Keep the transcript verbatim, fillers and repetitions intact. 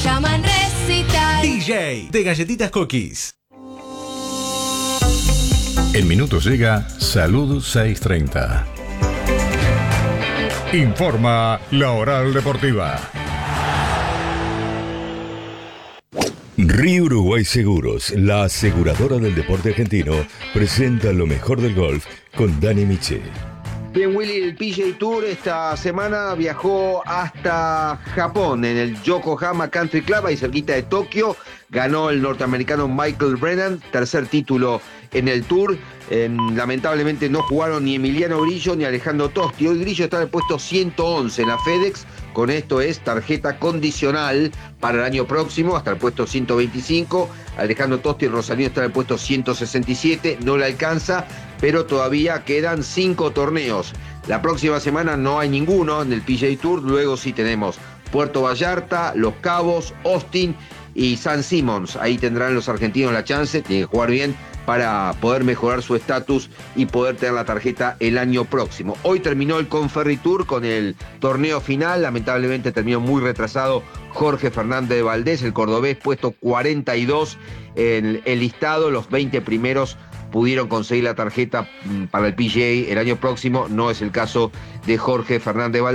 llaman Recital. D J de Galletitas Cookies. En minutos llega Salud seiscientos treinta. Informa la Oral Deportiva. Río Uruguay Seguros, la aseguradora del deporte argentino, presenta lo mejor del golf con Dani Miche. Bien, Willy, el P G A Tour esta semana viajó hasta Japón, en el Yokohama Country Club, ahí cerquita de Tokio. Ganó el norteamericano Michael Brennan, tercer título en el Tour. Eh, lamentablemente no jugaron ni Emiliano Grillo ni Alejandro Tosti. Hoy Grillo está en el puesto ciento once en la FedEx. Con esto es tarjeta condicional para el año próximo, hasta el puesto ciento veinticinco. Alejandro Tosti y Rosalino está en el puesto ciento sesenta y siete, no le alcanza, pero todavía quedan cinco torneos. La próxima semana no hay ninguno en el P G A Tour, luego sí tenemos Puerto Vallarta, Los Cabos, Austin y San Simons. Ahí tendrán los argentinos la chance, tienen que jugar bien para poder mejorar su estatus y poder tener la tarjeta el año próximo. Hoy terminó el Conferry Tour con el torneo final, lamentablemente terminó muy retrasado Jorge Fernández de Valdés, el cordobés, puesto cuarenta y dos en el listado. Los veinte primeros pudieron conseguir la tarjeta para el P G A el año próximo, no es el caso de Jorge Fernández de Valdés.